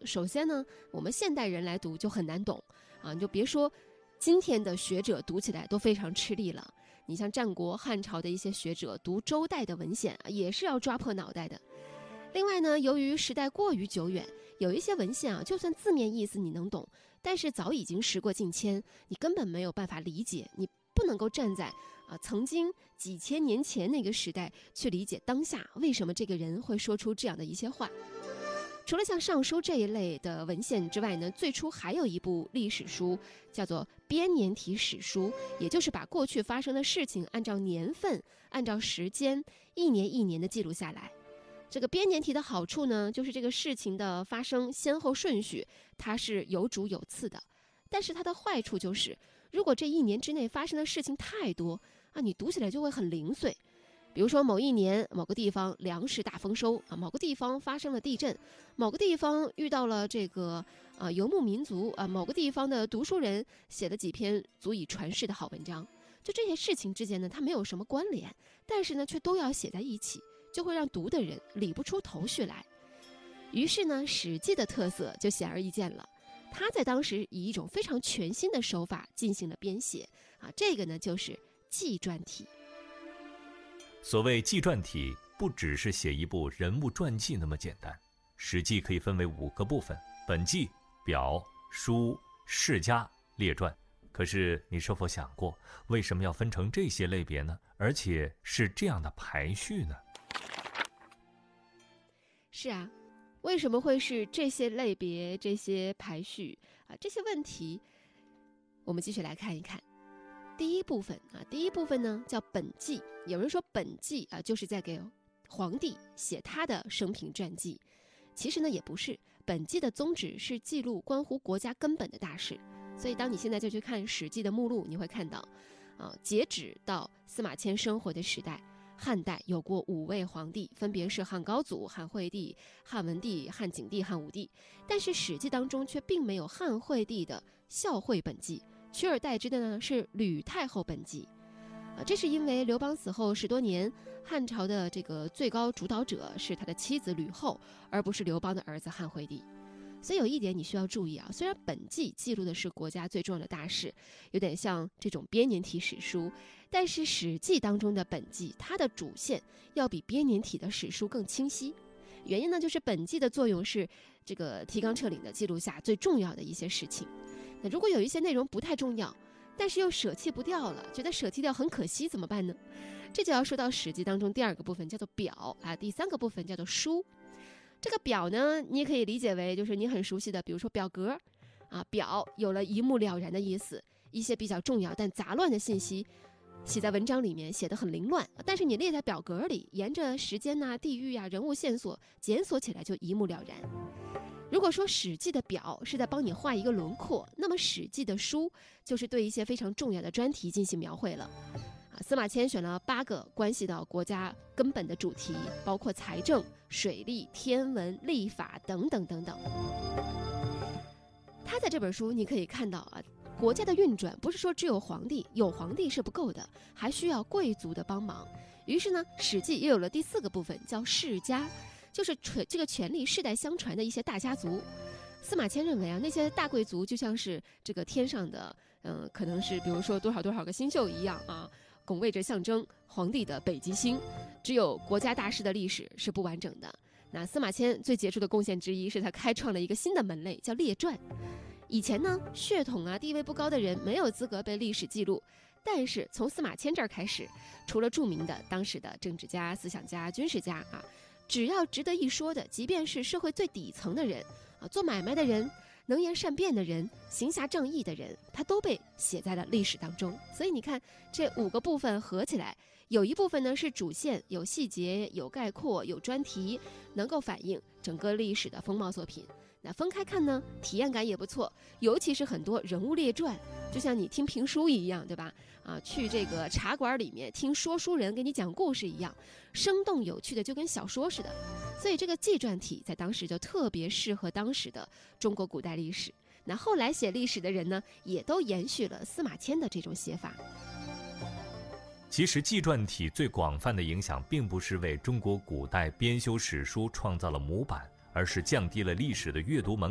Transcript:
首先呢，我们现代人来读就很难懂啊，你就别说今天的学者读起来都非常吃力了。你像战国、汉朝的一些学者读周代的文献也是要抓破脑袋的。另外呢，由于时代过于久远，有一些文献就算字面意思你能懂，但是早已经时过境迁，你根本没有办法理解，你不能够站在曾经几千年前那个时代去理解当下为什么这个人会说出这样的一些话。除了像《尚书》这一类的文献之外呢，最初还有一部历史书叫做编年体史书，也就是把过去发生的事情按照年份、按照时间一年一年的记录下来。这个编年体的好处呢，就是这个事情的发生先后顺序它是有主有次的，但是它的坏处就是，如果这一年之内发生的事情太多你读起来就会很零碎。比如说某一年某个地方粮食大丰收某个地方发生了地震，某个地方遇到了这个游牧民族某个地方的读书人写了几篇足以传世的好文章。就这些事情之间呢，它没有什么关联，但是呢却都要写在一起，就会让读的人理不出头绪来。于是呢，《史记》的特色就显而易见了。它在当时以一种非常全新的手法进行了编写这个呢就是纪传体。 所谓纪传体，不只是写一部人物传记那么简单。史记可以分为5个部分：本纪、表、书、世家、列传。可是你是否想过，为什么要分成这些类别呢？而且是这样的排序呢？ 是啊，为什么会是这些类别、这些排序这些问题，我们继续来看一看。第一部分呢叫本纪。有人说本纪就是在给皇帝写他的生平传记，其实呢也不是。本纪的宗旨是记录关乎国家根本的大事，所以当你现在就去看《史记》的目录，你会看到截止到司马迁生活的时代，汉代有过5位皇帝，分别是汉高祖、汉惠帝、汉文帝、汉景帝、汉武帝。但是《史记》当中却并没有汉惠帝的孝惠本纪，取而代之的呢是吕太后本纪。这是因为刘邦死后10多年，汉朝的这个最高主导者是他的妻子吕后，而不是刘邦的儿子汉惠帝。所以有一点你需要注意虽然本纪记录的是国家最重要的大事，有点像这种编年体史书，但是史记当中的本纪它的主线要比编年体的史书更清晰。原因呢，就是本纪的作用是这个提纲挈领的记录下最重要的一些事情。那如果有一些内容不太重要，但是又舍弃不掉了，觉得舍弃掉很可惜，怎么办呢？这就要说到史记当中第2个部分叫做表第3个部分叫做书。这个表呢，你也可以理解为就是你很熟悉的，比如说表格表有了一目了然的意思，一些比较重要但杂乱的信息写在文章里面，写得很凌乱，但是你列在表格里，沿着时间地域人物线索检索起来就一目了然。如果说史记的表是在帮你画一个轮廓，那么史记的书就是对一些非常重要的专题进行描绘了。司马迁选了8个关系到国家根本的主题，包括财政、水利、天文、历法等等等等。他在这本书你可以看到国家的运转不是说只有皇帝，有皇帝是不够的，还需要贵族的帮忙。于是呢，史记也有了第4个部分叫世家，就是这个权力世代相传的一些大家族。司马迁认为那些大贵族就像是这个天上的可能是比如说多少多少个星宿一样拱卫着象征皇帝的北极星。只有国家大事的历史是不完整的。那司马迁最杰出的贡献之一是他开创了一个新的门类，叫列传。以前呢，血统地位不高的人没有资格被历史记录，但是从司马迁这儿开始，除了著名的当时的政治家、思想家、军事家只要值得一说的，即便是社会最底层的人做买卖的人、能言善辩的人、行侠仗义的人，他都被写在了历史当中。所以你看这5个部分合起来，有一部分呢是主线，有细节、有概括、有专题，能够反映整个历史的风貌作品。那分开看呢，体验感也不错，尤其是很多人物列传，就像你听评书一样，对吧？去这个茶馆里面听说书人给你讲故事一样，生动有趣的，就跟小说似的。所以这个纪传体在当时就特别适合当时的中国古代历史。那后来写历史的人呢，也都延续了司马迁的这种写法。 其实纪传体最广泛的影响并不是为中国古代编修史书创造了模板，而是降低了历史的阅读门槛。